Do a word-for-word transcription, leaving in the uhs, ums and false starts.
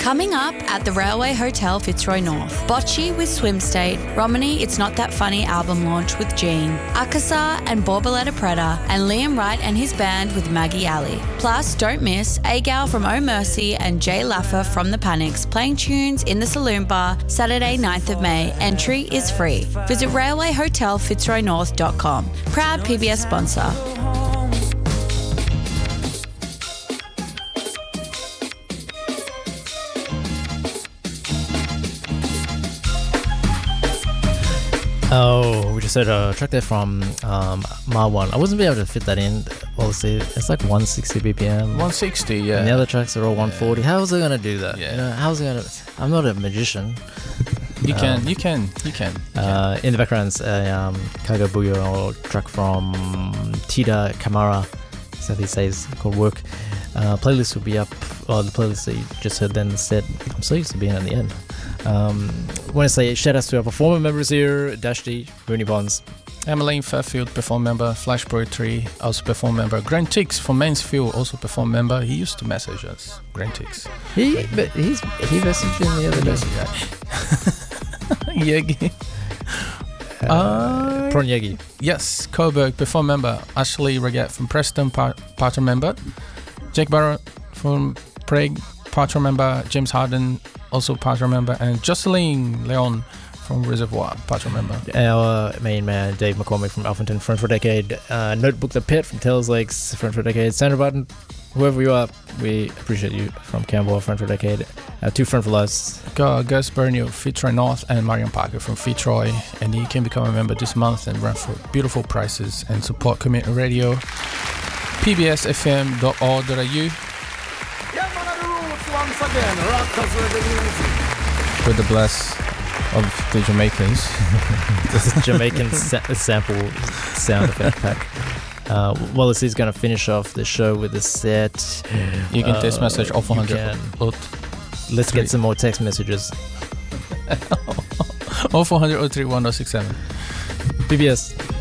Coming up at the Railway Hotel Fitzroy North, Bocce with Swim State, Romany It's Not That Funny album launch with Gene, Akasa and Borboleta Preda, and Liam Wright and his band with Maggie Alley. Plus, don't miss A-Gal from Oh Mercy and Jay Laffer from The Panics playing tunes in the Saloon Bar Saturday ninth of May. Entry is free. Visit railway hotel fitzroy north dot com. Proud P B S sponsor. Oh, we just heard a track there from um, Marwan. I wasn't able to fit that in. Well, see, it's like one sixty B P M. one sixty, yeah. And the other tracks are all one forty. How was I going to do that? Yeah. You know, how's it going to... I'm not a magician. You um, can, you can, you can. You uh, in the background's a um, Kaga Buyo track from Tita Kamara, so he says, called Work. Uh, playlist will be up, or the playlist that you just heard then said, I'm so used to being at the end. Um, I want to say shout outs to our performer members here, Dash D, Rooney Bonds, Emmeline Fairfield, perform member. Flash Poetry, also perform member. Grant Tix from Mansfield, also perform member. He used to message us, Grant Tix. He, but he's, he messaged in the other day. Yegi. Uh, uh, Prawn Yegi. Yes, Coburg, perform member. Ashley Regat from Preston, part, partner member. Jake Barrett from Prague, partner member. James Harden, also partner member. And Jocelyn Leon from Reservoir, partner member. Our main man, Dave McCormick from Alphington, Friend for a Decade. Uh, Notebook the Pet from Tails Lakes, Friend for a Decade. Sandra Button, whoever you are, we appreciate you from Campbell, Friend for a Decade. Uh, two Friend for Lives. Go, Gus Bernio, Fitzroy North, and Marion Parker from Fitzroy. And you can become a member this month and run for beautiful prices and support community radio. P B S F M dot org dot A U. With the bless of the Jamaicans. This is Jamaican sa- sample sound effect pack. Uh, Wallace is going to finish off the show with a set. You can uh, text message oh four hundred. Let's get some more text messages. oh four hundred oh three one oh six seven. P B S.